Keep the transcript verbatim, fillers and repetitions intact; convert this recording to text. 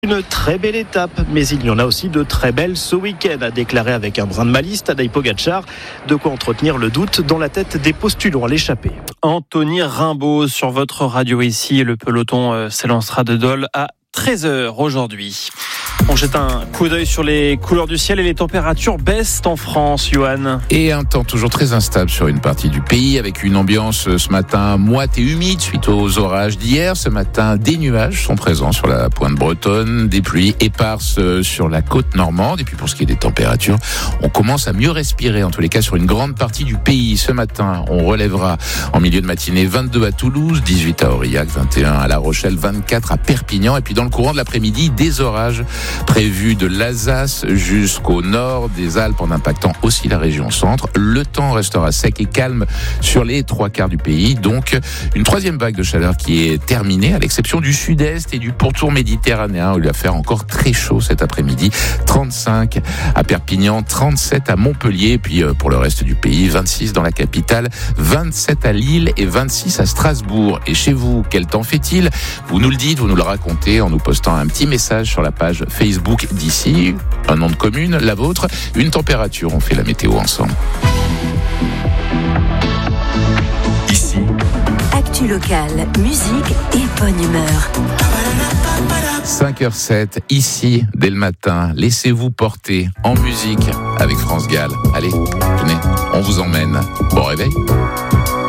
Une très belle étape, mais il y en a aussi de très belles ce week-end, a déclaré avec un brin de malice Tadej Pogačar. De quoi entretenir le doute dans la tête des postulants à l'échappée. Anthony Rimbaud sur votre radio ici. Le peloton euh, s'élancera de Dole à treize heures aujourd'hui. On jette un coup d'œil sur les couleurs du ciel et les températures baissent en France, Johan. Et un temps toujours très instable sur une partie du pays, avec une ambiance ce matin moite et humide suite aux orages d'hier. Ce matin, des nuages sont présents sur la pointe bretonne, des pluies éparses sur la côte normande. Et puis pour ce qui est des températures, on commence à mieux respirer, en tous les cas sur une grande partie du pays. Ce matin, on relèvera en milieu de matinée vingt-deux à Toulouse, dix-huit à Aurillac, vingt et un à La Rochelle, vingt-quatre à Perpignan. Et puis dans le courant de l'après-midi, des orages prévu de l'Alsace jusqu'au nord des Alpes en impactant aussi la région centre. Le temps restera sec et calme sur les trois quarts du pays. Donc, une troisième vague de chaleur qui est terminée, à l'exception du sud-est et du pourtour méditerranéen où il va faire encore très chaud cet après-midi. trente-cinq à Perpignan, trente-sept à Montpellier. Et puis, pour le reste du pays, vingt-six dans la capitale, vingt-sept à Lille et vingt-six à Strasbourg. Et chez vous, quel temps fait-il ? Vous nous le dites, vous nous le racontez en nous postant un petit message sur la page Facebook d'ici, un nom de commune, la vôtre, une température, on fait la météo ensemble. Ici, actu locale, musique et bonne humeur. cinq heures sept, ici, dès le matin, laissez-vous porter en musique avec France Gall. Allez, venez, on vous emmène. Bon réveil.